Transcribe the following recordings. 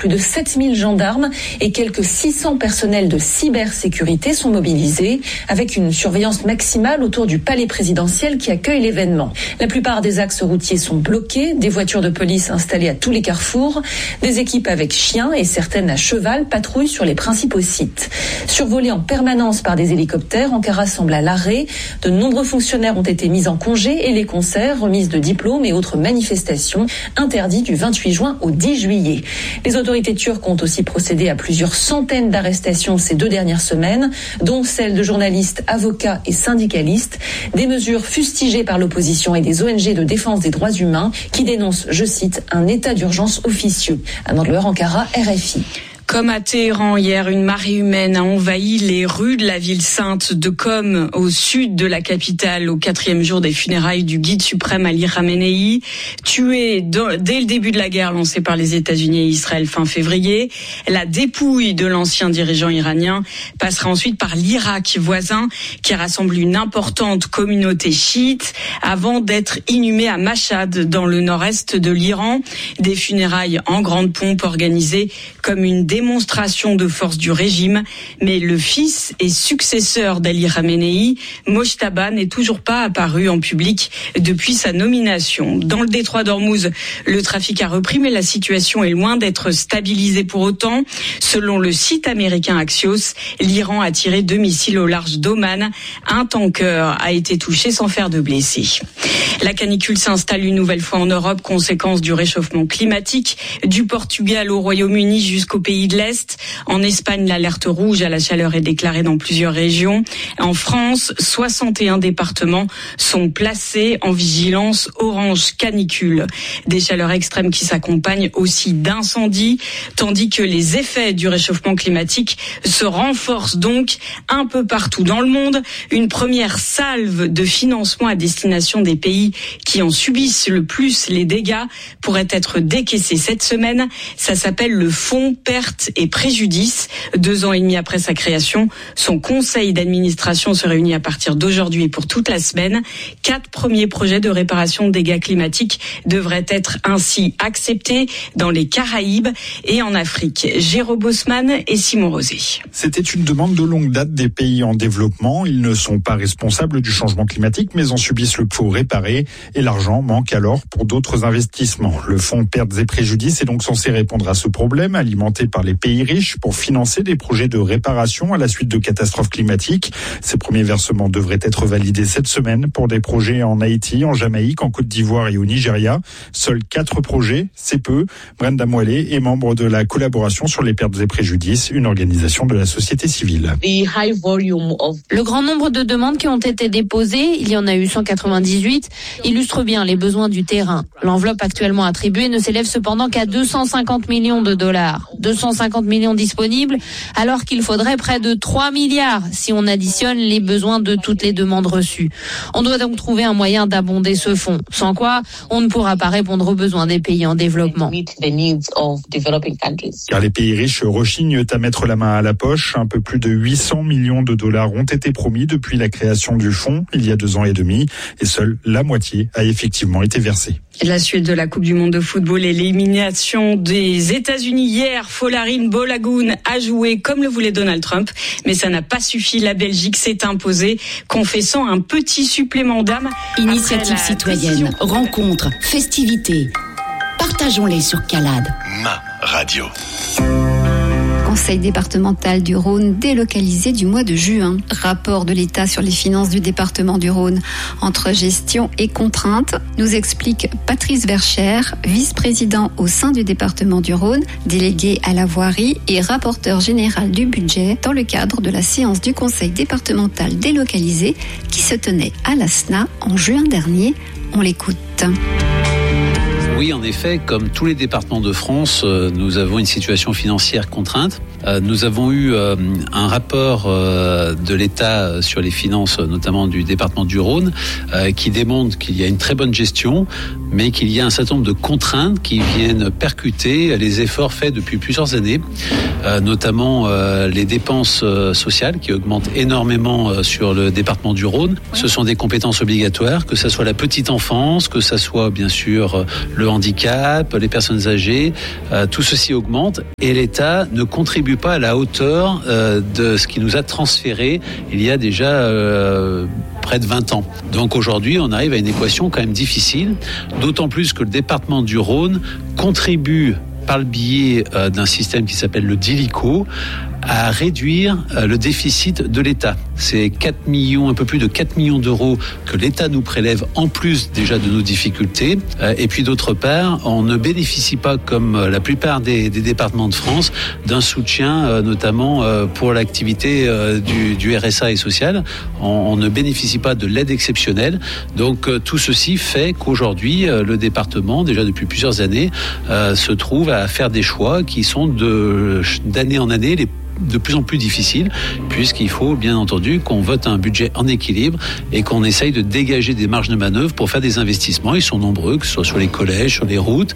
Plus de 7000 gendarmes et quelques 600 personnels de cybersécurité sont mobilisés, avec une surveillance maximale autour du palais présidentiel qui accueille l'événement. La plupart des axes routiers sont bloqués, des voitures de police installées à tous les carrefours, des équipes avec chiens et certaines à cheval patrouillent sur les principaux sites. Survolés en permanence par des hélicoptères, Ankara semble à l'arrêt. De nombreux fonctionnaires ont été mis en congé et les concerts, remises de diplômes et autres manifestations interdits du 28 juin au 10 juillet. Les autorités turques ont aussi procédé à plusieurs centaines d'arrestations ces 2 dernières semaines, dont celles de journalistes, avocats et syndicalistes. Des mesures fustigées par l'opposition et des ONG de défense des droits humains qui dénoncent, je cite, un état d'urgence officieux. Anne Andleur, Ankara, RFI. Comme à Téhéran hier, une marée humaine a envahi les rues de la ville sainte de Qom, au sud de la capitale, au 4e jour des funérailles du guide suprême Ali Khamenei, tué dès le début de la guerre lancée par les États-Unis et Israël fin février. La dépouille de l'ancien dirigeant iranien passera ensuite par l'Irak voisin, qui rassemble une importante communauté chiite, avant d'être inhumé à Mashhad, dans le nord-est de l'Iran. Des funérailles en grande pompe organisées comme une démonstration de force du régime, mais le fils et successeur d'Ali Khamenei, Mojtaba, n'est toujours pas apparu en public depuis sa nomination. Dans le détroit d'Ormuz, le trafic a repris, mais la situation est loin d'être stabilisée pour autant. Selon le site américain Axios, l'Iran a tiré 2 missiles au large d'Oman. Un tanker a été touché sans faire de blessés. La canicule s'installe une nouvelle fois en Europe, conséquence du réchauffement climatique, du Portugal au Royaume-Uni jusqu'au pays de l'Est. En Espagne, l'alerte rouge à la chaleur est déclarée dans plusieurs régions. En France, 61 départements sont placés en vigilance orange canicule. Des chaleurs extrêmes qui s'accompagnent aussi d'incendies, tandis que les effets du réchauffement climatique se renforcent donc un peu partout dans le monde. Une première salve de financement à destination des pays qui en subissent le plus les dégâts pourrait être décaissée cette semaine. Ça s'appelle le Fonds Pertes et Préjudices. 2 ans et demi après sa création, son conseil d'administration se réunit à partir d'aujourd'hui et pour toute la semaine. 4 premiers projets de réparation de dégâts climatiques devraient être ainsi acceptés dans les Caraïbes et en Afrique. Jérôme Bosman et Simon Rosé. C'était une demande de longue date des pays en développement. Ils ne sont pas responsables du changement climatique, mais en subissent le coût réparé. Et l'argent manque alors pour d'autres investissements. Le fonds Pertes et Préjudices est donc censé répondre à ce problème, alimenté par les pays riches pour financer des projets de réparation à la suite de catastrophes climatiques. Ces premiers versements devraient être validés cette semaine pour des projets en Haïti, en Jamaïque, en Côte d'Ivoire et au Nigeria. Seuls 4 projets, c'est peu. Brenda Moellet est membre de la collaboration sur les pertes et préjudices, une organisation de la société civile. Le grand nombre de demandes qui ont été déposées, il y en a eu 198, illustre bien les besoins du terrain. L'enveloppe actuellement attribuée ne s'élève cependant qu'à 250 millions de dollars. 250 millions disponibles, alors qu'il faudrait près de 3 milliards si on additionne les besoins de toutes les demandes reçues. On doit donc trouver un moyen d'abonder ce fonds, sans quoi on ne pourra pas répondre aux besoins des pays en développement. Car les pays riches rechignent à mettre la main à la poche. Un peu plus de 800 millions de dollars ont été promis depuis la création du fonds, il y a 2 ans et demi, et seule la moitié a effectivement été versée. La suite de la Coupe du Monde de football et l'élimination des États-Unis hier. Folarin Balogun a joué comme le voulait Donald Trump, mais ça n'a pas suffi. La Belgique s'est imposée, confessant un petit supplément d'âme. Initiative citoyenne, rencontres, festivités. Partageons-les sur Calade. Ma radio. Conseil départemental du Rhône délocalisé du mois de juin. Rapport de l'État sur les finances du département du Rhône entre gestion et contraintes, nous explique Patrice Vercher, vice-président au sein du département du Rhône, délégué à la voirie et rapporteur général du budget dans le cadre de la séance du Conseil départemental délocalisé qui se tenait à la SNA en juin dernier. On l'écoute. Oui, en effet, comme tous les départements de France, nous avons une situation financière contrainte. Nous avons eu un rapport de l'État sur les finances, notamment du département du Rhône, qui démontre qu'il y a une très bonne gestion, mais qu'il y a un certain nombre de contraintes qui viennent percuter les efforts faits depuis plusieurs années, notamment les dépenses sociales qui augmentent énormément sur le département du Rhône. Ce sont des compétences obligatoires, que ce soit la petite enfance, que ce soit bien sûr le le handicap, les personnes âgées, tout ceci augmente et l'État ne contribue pas à la hauteur de ce qui nous a transféré il y a déjà près de 20 ans. Donc aujourd'hui, on arrive à une équation quand même difficile, d'autant plus que le département du Rhône contribue par le biais d'un système qui s'appelle le DILICO, à réduire le déficit de l'État. C'est 4 millions, un peu plus de 4 millions d'euros que l'État nous prélève en plus déjà de nos difficultés. Et puis d'autre part, on ne bénéficie pas, comme la plupart des départements de France, d'un soutien notamment pour l'activité du RSA et social. On ne bénéficie pas de l'aide exceptionnelle. Donc tout ceci fait qu'aujourd'hui, le département, déjà depuis plusieurs années, se trouve à faire des choix qui sont d'année en année de plus en plus difficile, puisqu'il faut bien entendu qu'on vote un budget en équilibre et qu'on essaye de dégager des marges de manœuvre pour faire des investissements. Ils sont nombreux, que ce soit sur les collèges, sur les routes.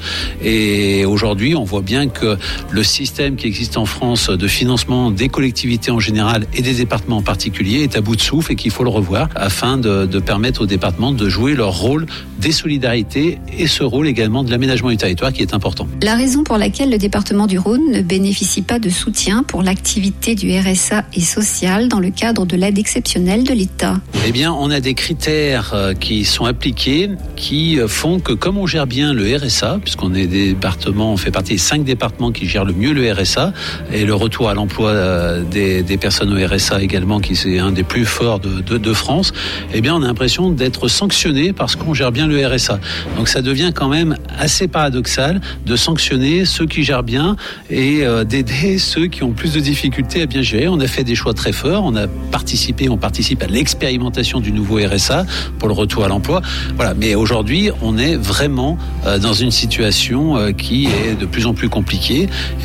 Et aujourd'hui, on voit bien que le système qui existe en France de financement des collectivités en général et des départements en particulier est à bout de souffle et qu'il faut le revoir afin de permettre aux départements de jouer leur rôle des solidarités et ce rôle également de l'aménagement du territoire qui est important. La raison pour laquelle le département du Rhône ne bénéficie pas de soutien pour l'activité du RSA et social dans le cadre de l'aide exceptionnelle de l'État. Eh bien, on a des critères qui sont appliqués qui font que comme on gère bien le RSA, puisqu'on est des départements, on fait partie des 5 départements qui gèrent le mieux le RSA et le retour à l'emploi des personnes au RSA également, qui c'est un des plus forts de France, eh bien, on a l'impression d'être sanctionné parce qu'on gère bien le RSA. Donc ça devient quand même assez paradoxal de sanctionner ceux qui gèrent bien et d'aider ceux qui ont plus de difficultés à bien gérer. On a fait des choix très forts. On participe à l'expérimentation du nouveau RSA pour le retour à l'emploi. Voilà. Mais aujourd'hui, on est vraiment dans une situation qui est de plus en plus compliquée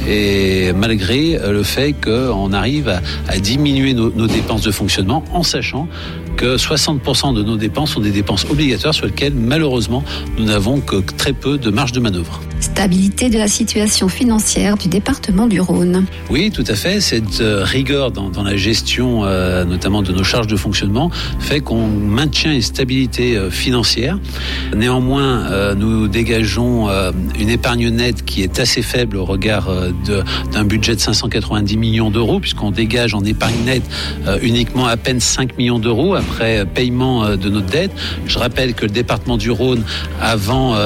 et malgré le fait qu'on arrive à diminuer nos dépenses de fonctionnement en sachant que 60% de nos dépenses sont des dépenses obligatoires sur lesquelles, malheureusement, nous n'avons que très peu de marge de manœuvre. Stabilité de la situation financière du département du Rhône. Oui, tout à fait. Cette rigueur dans la gestion, notamment de nos charges de fonctionnement, fait qu'on maintient une stabilité financière. Néanmoins, nous dégageons une épargne nette qui est assez faible au regard d'un budget de 590 millions d'euros, puisqu'on dégage en épargne nette uniquement à peine 5 millions d'euros après paiement de notre dette. Je rappelle que le département du Rhône, avant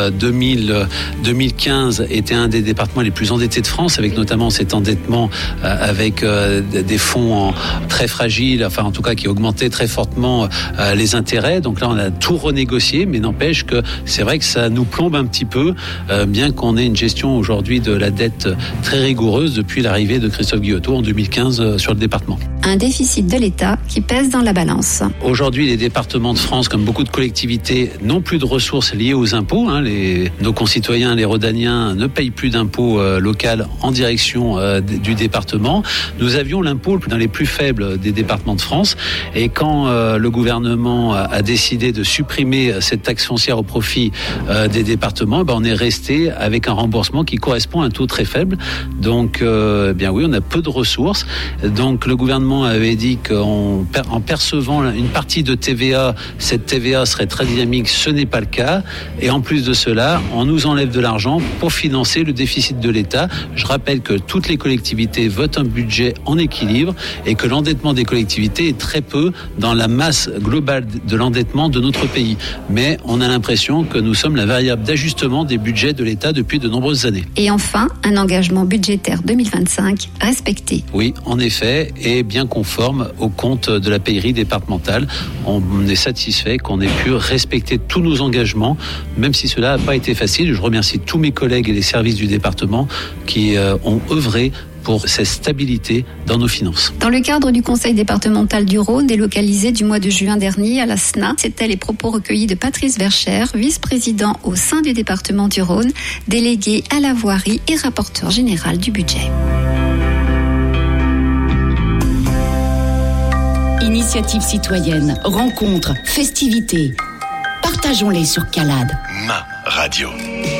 2015, était un des départements les plus endettés de France, avec notamment cet endettement avec des fonds très fragiles, enfin en tout cas qui augmentaient très fortement les intérêts. Donc là, on a tout renégocié, mais n'empêche que c'est vrai que ça nous plombe un petit peu, bien qu'on ait une gestion aujourd'hui de la dette très rigoureuse depuis l'arrivée de Christophe Guillotot en 2015 sur le département. Un déficit de l'État qui pèse dans la balance. Aujourd'hui, les départements de France, comme beaucoup de collectivités, n'ont plus de ressources liées aux impôts. Nos concitoyens, les Rhodaniens, ne payent plus d'impôts locaux en direction du département. Nous avions l'impôt dans les plus faibles des départements de France. Et quand le gouvernement a décidé de supprimer cette taxe foncière au profit des départements, on est resté avec un remboursement qui correspond à un taux très faible. Donc, bien oui, on a peu de ressources. Donc, le gouvernement avait dit qu'en percevant une partie de TVA, cette TVA serait très dynamique. Ce n'est pas le cas. Et en plus de cela, on nous enlève de l'argent pour financer le déficit de l'État. Je rappelle que toutes les collectivités votent un budget en équilibre et que l'endettement des collectivités est très peu dans la masse globale de l'endettement de notre pays. Mais on a l'impression que nous sommes la variable d'ajustement des budgets de l'État depuis de nombreuses années. Et enfin, un engagement budgétaire 2025 respecté. Oui, en effet, et bien conforme au compte de la pairie départementale. On est satisfait qu'on ait pu respecter tous nos engagements, même si cela n'a pas été facile. Je remercie tous mes collègues et les services du département qui ont œuvré pour cette stabilité dans nos finances. Dans le cadre du Conseil départemental du Rhône, délocalisé du mois de juin dernier à la SNA, c'était les propos recueillis de Patrice Vercher, vice-président au sein du département du Rhône, délégué à la voirie et rapporteur général du budget. Initiative citoyenne, rencontres, festivités. Partageons-les sur Calade. Ma radio.